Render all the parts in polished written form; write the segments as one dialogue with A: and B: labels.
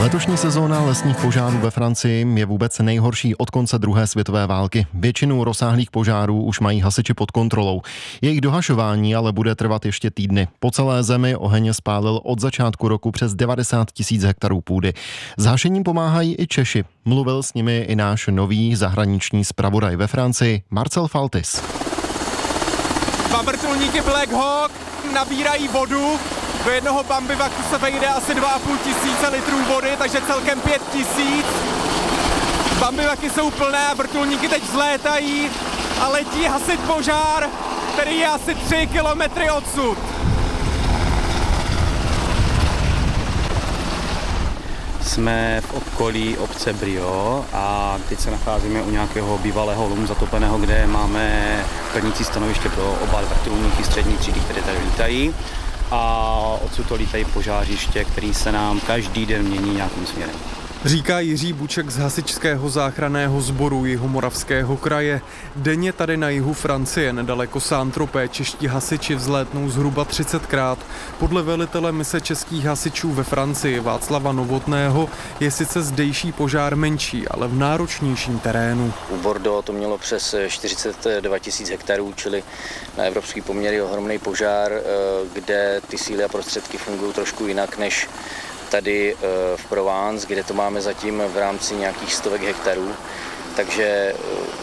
A: Letošní sezóna lesních požárů ve Francii je vůbec nejhorší od konce druhé světové války. Většinu rozsáhlých požárů už mají hasiči pod kontrolou. Jejich dohašování ale bude trvat ještě týdny. Po celé zemi oheň spálil od začátku roku přes 90 000 hektarů půdy. S hašením pomáhají i Češi. Mluvil s nimi i náš nový zahraniční zpravodaj ve Francii, Marcel Faltis.
B: Dva vrtulníky Black Hawk nabírají vodu. Do jednoho bambivaku se vejde asi 2,5 tisíce litrů vody, takže celkem 5 000. Bambivaky jsou plné a vrtulníky teď vzlétají a letí hasit požár, který je asi 3 kilometry odsud.
C: Jsme v okolí obce Brio a teď se nacházíme u nějakého bývalého lomu zatopeného, kde máme plnící stanoviště pro oba vrtulníky střední třídy, které tady lítají. A odsud to lítají požářiště, který se nám každý den mění nějakým směrem.
B: Říká Jiří Buček z hasičského záchranného sboru Jihomoravského kraje. Denně tady na jihu Francie, nedaleko Saint-Tropez, čeští hasiči vzlétnou zhruba 30krát. Podle velitele mise českých hasičů ve Francii Václava Novotného je sice zdejší požár menší, ale v náročnějším terénu.
D: U Bordeaux to mělo přes 42 000 hektarů, čili na evropský poměr je ohromný požár, kde ty síly a prostředky fungují trošku jinak než tady v Provence, kde to máme zatím v rámci nějakých stovek hektarů, takže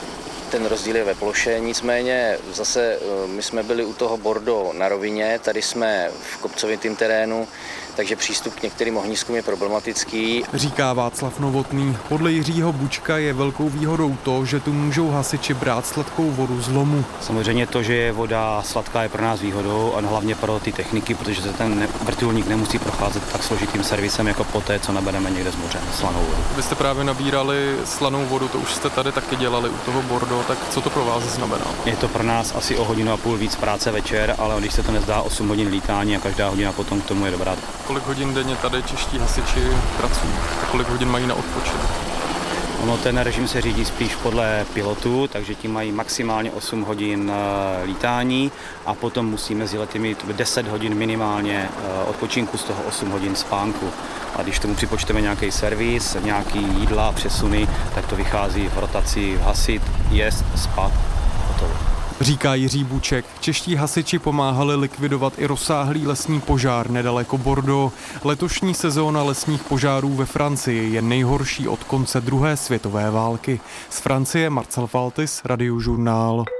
D: ten rozdíl je ve ploše, nicméně zase my jsme byli u toho Bordeaux na rovině, tady jsme v kopcovitém terénu, takže přístup k některým ohniskům je problematický.
B: Říká Václav Novotný. Podle Jiřího Bučka je velkou výhodou to, že tu můžou hasiči brát sladkou vodu z lomu.
C: Samozřejmě to, že je voda sladká, je pro nás výhodou a hlavně pro ty techniky, protože se ten vrtulník nemusí procházet tak složitým servisem jako poté, co nabereme někde z moře slanou vodu.
B: Vy jste právě nabírali slanou vodu, to už jste tady taky dělali u toho Bordeaux, tak co to pro vás znamená?
C: Je to pro nás asi o 1,5 hodiny víc práce večer, ale když se to nezdá 8 hodin lítání a každá hodina potom k tomu je dobrá.
B: Kolik hodin denně tady čeští hasiči pracují a kolik hodin mají na odpočinek?
C: Ono, ten režim se řídí spíš podle pilotů, takže ti mají maximálně 8 hodin lítání a potom musíme s lety mít 10 hodin minimálně odpočinku, z toho 8 hodin spánku. A když tomu připočteme nějaký servis, nějaký jídla, přesuny, tak to vychází v rotaci hasit, jíst, spát, hotovo.
B: Říká Jiří Buček. Čeští hasiči pomáhali likvidovat i rozsáhlý lesní požár nedaleko Bordeaux. Letošní sezóna lesních požárů ve Francii je nejhorší od konce druhé světové války. Z Francie Marcel Faltis, Radiožurnál.